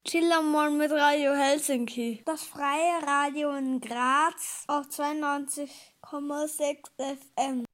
Chillermorgen mit Radio Helsinki. Das freie Radio in Graz auf 92,6 FM.